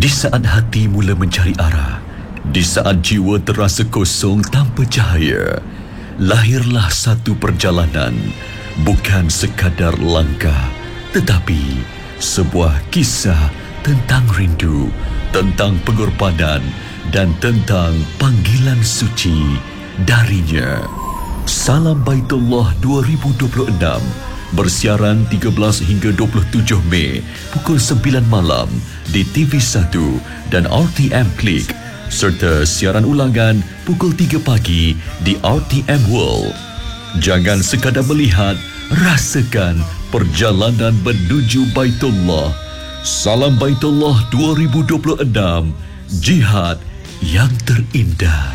Di saat hati mula mencari arah, di saat jiwa terasa kosong tanpa cahaya, lahirlah satu perjalanan, bukan sekadar langkah, tetapi sebuah kisah tentang rindu, tentang pengorbanan dan tentang panggilan suci darinya. Salam Baitullah 2026 bersiaran 13 hingga 27 Mei pukul 9 malam di TV1 dan RTM Klik, serta siaran ulangan pukul 3 pagi di RTM World. Jangan sekadar melihat, rasakan perjalanan menuju Baitullah. Salam Baitullah 2026, jihad yang terindah.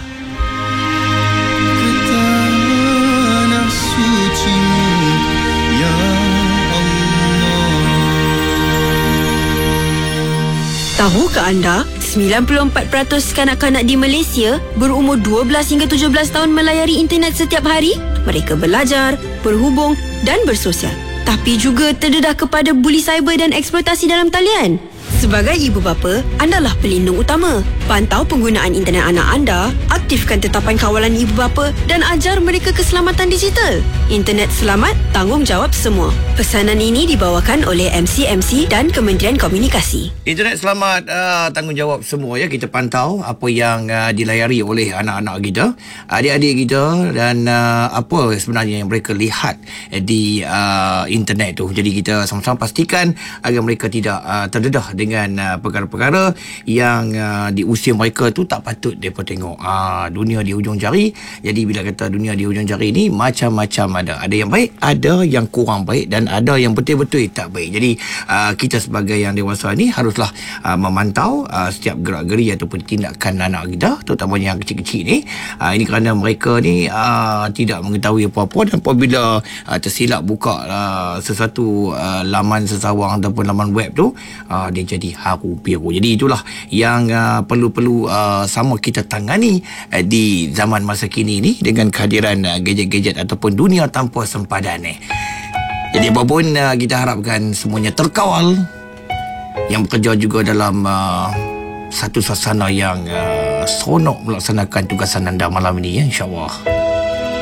Tahukah anda, 94% kanak-kanak di Malaysia berumur 12 hingga 17 tahun melayari internet setiap hari? Mereka belajar, berhubung dan bersosial. Tapi juga terdedah kepada buli cyber dan eksploitasi dalam talian. Sebagai ibu bapa, andalah pelindung utama. Pantau penggunaan internet anak anda, aktifkan tetapan kawalan ibu bapa dan ajar mereka keselamatan digital. Internet selamat, tanggungjawab semua. Pesanan ini dibawakan oleh MCMC dan Kementerian Komunikasi. Internet selamat, tanggungjawab semua ya. Kita pantau apa yang dilayari oleh anak-anak kita, adik-adik kita, dan apa sebenarnya yang mereka lihat di internet tu. Jadi kita sama-sama pastikan agar mereka tidak terdedah dengan perkara-perkara yang di usia mereka tu tak patut mereka tengok. Dunia di hujung jari. Jadi bila kata dunia di hujung jari ni macam-macam ada. Ada yang baik, ada yang kurang baik, dan ada yang betul-betul tak baik. Jadi kita sebagai yang dewasa ni haruslah memantau setiap gerak-geri ataupun tindakan anak kita, terutamanya yang kecil-kecil ni. Ini kerana mereka ni tidak mengetahui apa-apa, dan apabila tersilap buka sesuatu laman sesawang ataupun laman web tu, dia jadi haru biru. Jadi itulah yang perlu sama kita tangani di zaman masa kini ni dengan kehadiran gadget-gadget ataupun dunia tanpa sempadan ni. Jadi apapun, kita harapkan semuanya terkawal, yang bekerja juga dalam satu suasana yang seronok melaksanakan tugasan anda malam ini ya, insya-Allah.